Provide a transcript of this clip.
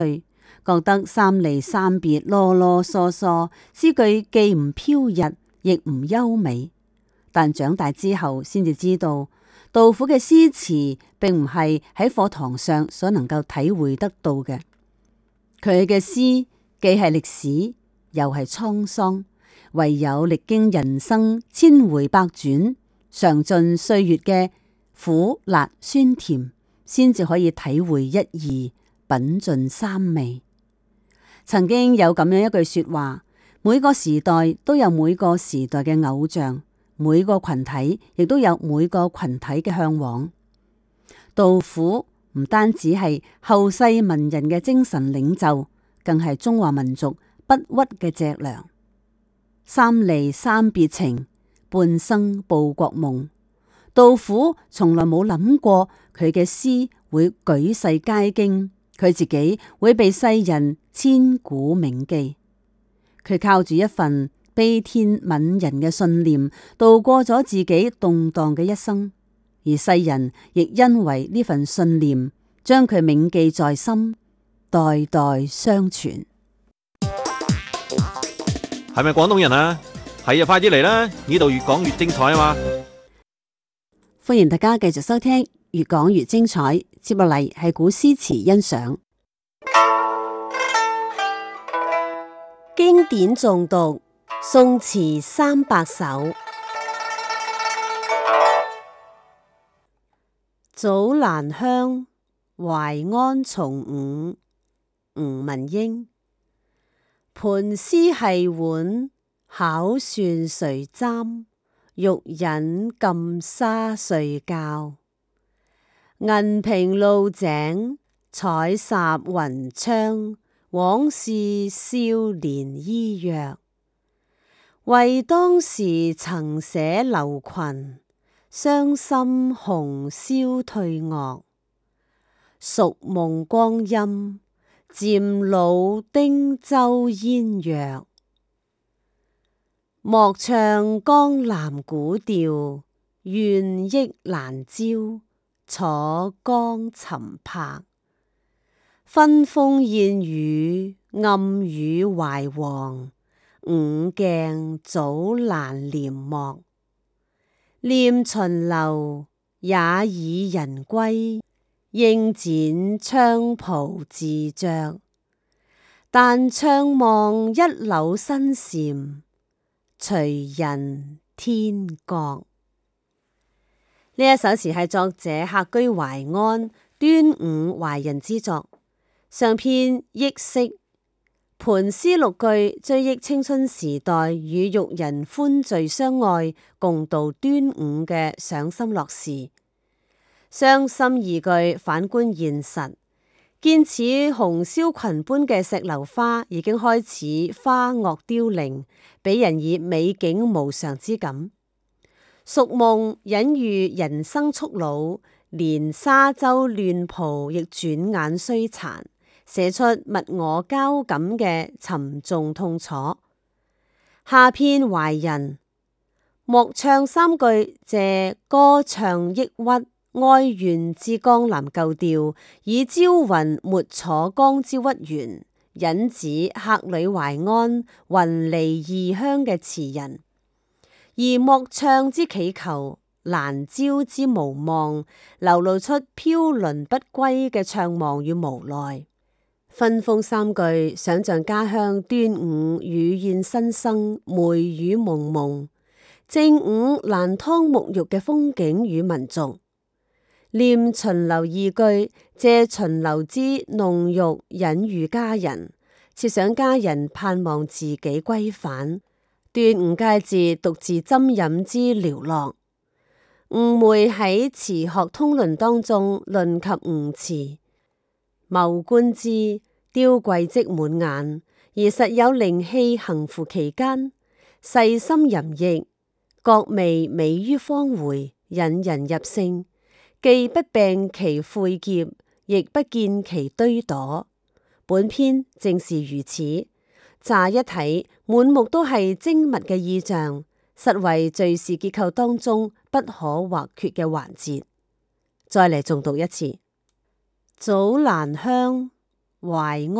覺得三離三別囉囉嗦嗦，詩句既唔飄逸，亦唔優美。但長大之後先至知道，杜甫嘅詩詞並唔係喺課堂上所能夠體會得到嘅。佢嘅詩既係歷史，又係滄桑，唯有歷經人生千回百轉，嘗盡歲月嘅苦辣酸甜，先至可以體會一二，品盡三味。曾經有咁樣一句說話，每個時代都有每個時代嘅偶像，每個群體亦都有每個群體嘅向往。杜甫唔單止係後世文人嘅精神領袖，更係中華民族不屈嘅脊樑。三離三別情，半生報國夢。杜甫從來冇諗過佢嘅詩會舉世皆驚，佢自己會被世人千古銘記。佢靠住一份悲天憫人嘅信念，度過咗自己動盪嘅一生，而世人亦因為呢份信念，將佢銘記在心，代代相傳。 係咪廣東人啊？係啊，快啲嚟啦！呢度越講越精彩啊嘛！ 歡迎大家繼續收聽，越講越精彩。接落嚟係古詩詞欣賞。經典誦讀，宋詞300首。祖蘭鄉，淮安叢午，吳文英。盤絲繫碗，巧算誰簪？玉引禁紗睡覺。銀屏露井，彩霎雲窗。往事少年衣藥，為當時曾寫樓群，傷心紅消退樂。蜀夢光陰，漸老汀洲煙藥。莫唱江南古調，願憶蘭招，楚江沉泊。分封燕羽，暗與懷黃，五鏡早難簾幕。念秦樓，也已人歸，應剪菖蒲自着。但悵望一縷新蟬，隨人天各。呢一首詞係作者客居淮安，端午懷人之作。上篇憶昔，盤絲6句追憶青春時代與玉人歡聚相愛，共度端午嘅賞心樂事。傷心2句反觀現實，見似紅消群般嘅石榴花已經開始花萼凋零，俾人以美景無常之感。蜀夢隱喻人生速老，連沙洲亂蒲亦轉眼衰殘，寫出物我交感嘅沉重痛楚。下片懷人，莫唱3句借歌唱抑鬱哀怨之江南舊調，以朝雲沒楚江之屈原，引指客旅淮安，雲離異鄉嘅詞人；而莫唱之祈求，蘭招之無望，流露出飄零不歸嘅悵望與無奈。分封3句，想象家鄉端午乳燕新生，梅雨濛濛，正午蘭湯沐浴嘅風景與民俗。念秦樓2句，借秦樓之弄玉隱喻家人，設想家人盼望自己歸返，端午佳節獨自斟飲之寥落。吳梅喺《詞學通論》當中論及吳詞，謬觀之，雕桂跡滿眼，而實有靈氣行乎其間，細心吟繹，覺味美於方回，引人入勝，既不病其晦澀，亦不見其堆垛。本篇正是如此，乍一睇滿目都係精密嘅意象，實為敘事結構當中不可或缺嘅環節。再嚟重讀一次：祖蘭鄉， 淮安。